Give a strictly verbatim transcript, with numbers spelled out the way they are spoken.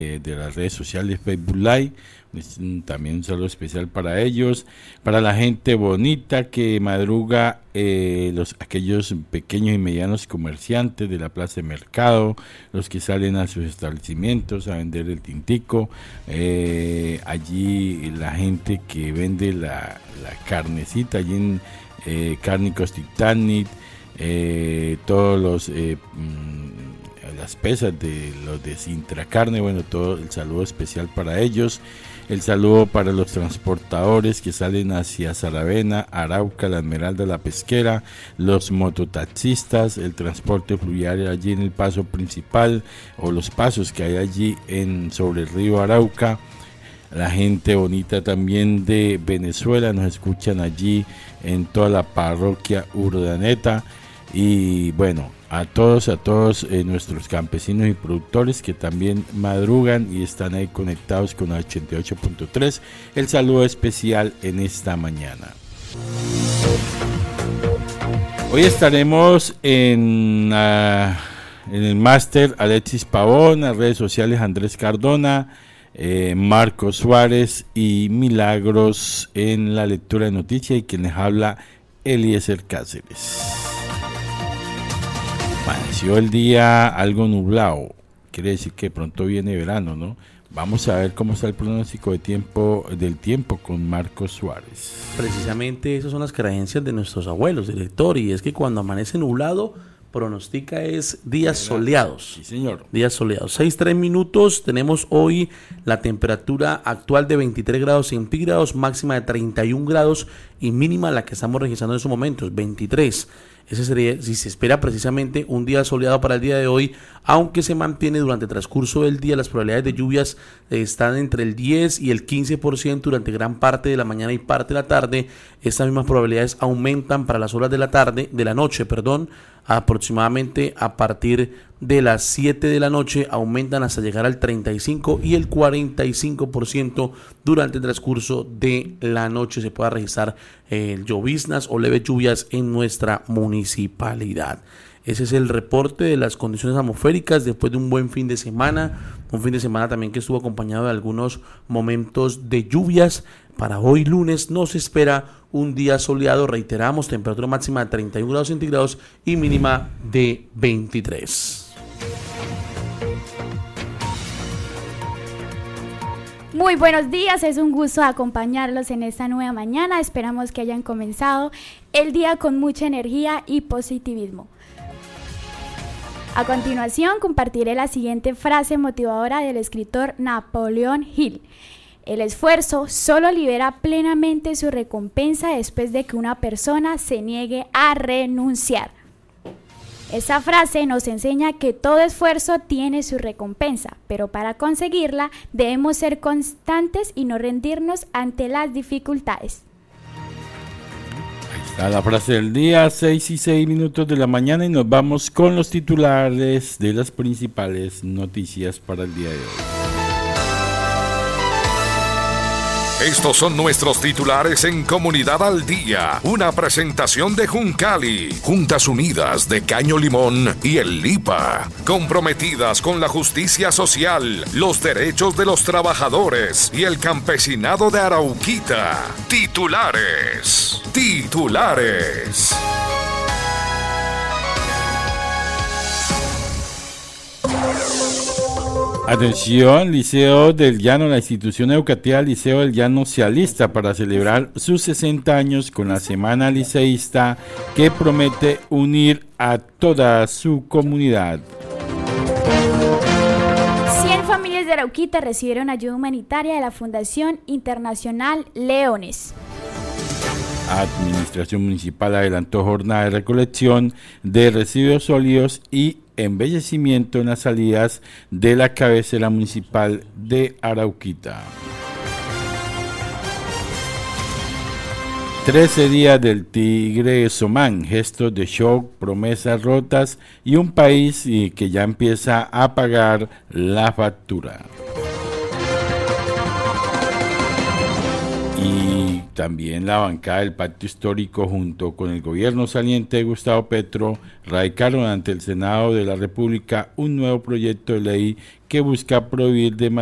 de las redes sociales, Facebook Live. También un saludo especial para ellos, para la gente bonita que madruga, eh, los aquellos pequeños y medianos comerciantes de la plaza de mercado, los que salen a sus establecimientos a vender el tintico, eh, allí la gente que vende la, la carnecita allí en eh, Cárnicos Titanic, eh, todos los eh, las pesas de los de Sintra Carne, bueno, todo el saludo especial para ellos. El saludo para los transportadores que salen hacia Saravena, Arauca, La Esmeralda, La Pesquera, los mototaxistas, el transporte fluvial allí en el paso principal o los pasos que hay allí en sobre el río Arauca. La gente bonita también de Venezuela nos escuchan allí en toda la parroquia Urdaneta. Y bueno, a todos, a todos eh, nuestros campesinos y productores que también madrugan y están ahí conectados con la ochenta y ocho punto tres, el saludo especial en esta mañana. Hoy estaremos en, uh, en el máster Alexis Pavón, las redes sociales Andrés Cardona, eh, Marcos Suárez y Milagros en la lectura de noticias, y quien les habla, Eliezer Cáceres. Amaneció el día algo nublado, quiere decir que pronto viene verano, ¿no? Vamos a ver cómo está el pronóstico de tiempo, del tiempo con Marcos Suárez. Precisamente esas son las creencias de nuestros abuelos, director, y es que cuando amanece nublado, pronostica es días soleados. Sí, señor. Días soleados. seis, tres minutos, tenemos hoy la temperatura actual de veintitrés grados centígrados, máxima de treinta y un grados y mínima la que estamos registrando en estos momentos, veintitrés. Ese sería, si se espera precisamente un día soleado para el día de hoy, aunque se mantiene durante el transcurso del día, las probabilidades de lluvias eh, están entre el diez y el quince por ciento durante gran parte de la mañana y parte de la tarde. Estas mismas probabilidades aumentan para las horas de la tarde, de la noche, perdón, aproximadamente a partir de las siete de la noche, aumentan hasta llegar al treinta y cinco y el cuarenta y cinco por ciento durante el transcurso de la noche. Se puede registrar eh, lloviznas o leves lluvias en nuestra municipalidad. Ese es el reporte de las condiciones atmosféricas después de un buen fin de semana, un fin de semana también que estuvo acompañado de algunos momentos de lluvias. Para hoy lunes nos espera un día soleado, reiteramos, temperatura máxima de treinta y un grados centígrados y mínima de veintitrés. Muy buenos días, es un gusto acompañarlos en esta nueva mañana. Esperamos que hayan comenzado el día con mucha energía y positivismo. A continuación compartiré la siguiente frase motivadora del escritor Napoleón Hill. El esfuerzo solo libera plenamente su recompensa después de que una persona se niegue a renunciar. Esta frase nos enseña que todo esfuerzo tiene su recompensa, pero para conseguirla debemos ser constantes y no rendirnos ante las dificultades. Ahí está la frase del día, seis y seis minutos de la mañana, y nos vamos con los titulares de las principales noticias para el día de hoy. Estos son nuestros titulares en Comunidad al Día. Una presentación de Juncali, Juntas Unidas de Caño Limón y el LIPA, comprometidas con la justicia social, los derechos de los trabajadores y el campesinado de Arauquita. Titulares, titulares. Atención, Liceo del Llano, la institución educativa Liceo del Llano se alista para celebrar sus sesenta años con la Semana Liceísta, que promete unir a toda su comunidad. cien familias de Arauquita recibieron ayuda humanitaria de la Fundación Internacional Leones. Administración Municipal adelantó jornada de recolección de residuos sólidos y embellecimiento en las salidas de la cabecera municipal de Arauquita. trece días del Tigre Somán, gestos de shock, promesas rotas y un país que ya empieza a pagar la factura. Y también la bancada del Pacto Histórico junto con el gobierno saliente de Gustavo Petro radicaron ante el Senado de la República un nuevo proyecto de ley que busca prohibir de